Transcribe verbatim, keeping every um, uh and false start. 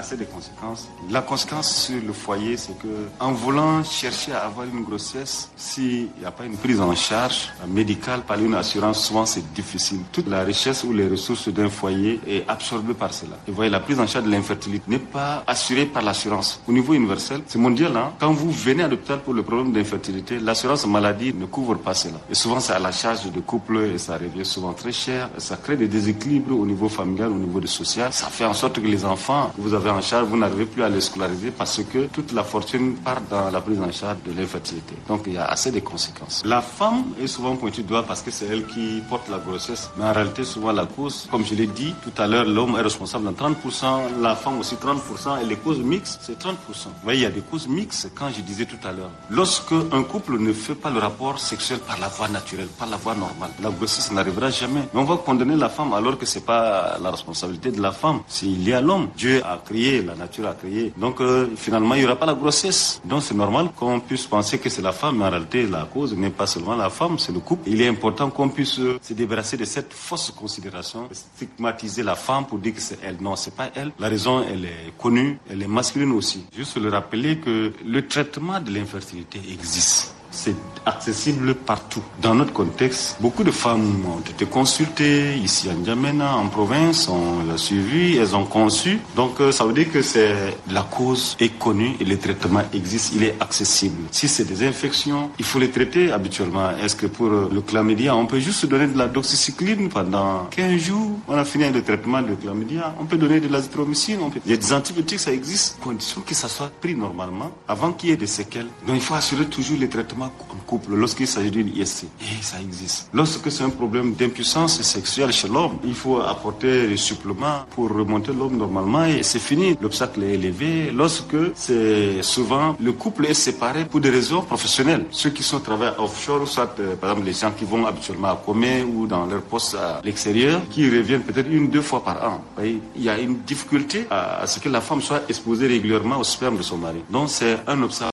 assez de conséquences. La conséquence sur le foyer, c'est que en voulant chercher à avoir une grossesse, s'il n'y a pas une prise en charge médicale par une assurance, souvent c'est difficile. Toute la richesse ou les ressources d'un foyer est absorbée par cela. Et vous voyez, la prise en charge de l'infertilité n'est pas assurée par l'assurance. Au niveau universel, c'est mondial. Hein? Quand vous venez à l'hôpital pour le problème d'infertilité, l'assurance maladie ne couvre pas cela. Et souvent, c'est à la charge de couple et ça revient souvent très cher. Ça crée des déséquilibres au niveau familial, au niveau de social. Ça fait en sorte que les enfants que vous avez en charge, vous n'arrivez plus à les scolariser parce que toute la fortune part dans la prise en charge de l'infertilité. Donc, il y a assez de conséquences. La femme est souvent pointue du doigt parce que c'est elle qui porte la grossesse. Mais en réalité, souvent la cause, comme je l'ai dit tout à l'heure, l'homme est responsable dans trente pour cent, la femme aussi trente pour cent et les causes mixtes, c'est trente pour cent. Vous voyez, il y a des causes mixtes, quand je disais tout à l'heure. Lorsque un couple ne fait pas le rapport sexuel par la voie naturelle, par la voie normale, la grossesse n'arrivera jamais. Mais on va condamner la femme alors que c'est pas la responsabilité de la femme. C'est lié à l'homme. Dieu a créé, la nature a créé. Donc euh, finalement, il n'y aura pas la grossesse. Donc c'est normal qu'on puisse penser que c'est la femme, mais en réalité, la cause n'est pas seulement la femme, c'est le couple. Il est important qu'on puisse euh, se débarrasser de cette fausse considération, stigmatiser la femme pour dire que c'est elle. Non, c'est pas elle. La raison, elle est connue, elle est masculine aussi. Juste le rappeler que le traitement de l'infertilité existe. C'est accessible partout. Dans notre contexte, beaucoup de femmes ont été consultées ici à N'Djamena, en province, on l'a suivi, elles ont conçu. Donc ça veut dire que c'est la cause est connue et le traitement existe, il est accessible. Si c'est des infections, il faut les traiter habituellement. Est-ce que pour le chlamydia, on peut juste donner de la doxycycline pendant quinze jours, on a fini le traitement de chlamydia, on peut donner de l'azithromycine, on peut... il y a des antibiotiques, ça existe, condition que ça soit pris normalement avant qu'il y ait des séquelles. Donc il faut assurer toujours les traitements en couple lorsqu'il s'agit d'une I S T. Et ça existe. Lorsque c'est un problème d'impuissance sexuelle chez l'homme, il faut apporter des suppléments pour remonter l'homme normalement et c'est fini. L'obstacle est élevé. Lorsque c'est souvent le couple est séparé pour des raisons professionnelles. Ceux qui sont travailleurs offshore, soit euh, par exemple les gens qui vont habituellement à Comé ou dans leur poste à l'extérieur, qui reviennent peut-être une deux fois par an. Voyez, il y a une difficulté à, à ce que la femme soit exposée régulièrement au sperme de son mari. Donc c'est un obstacle.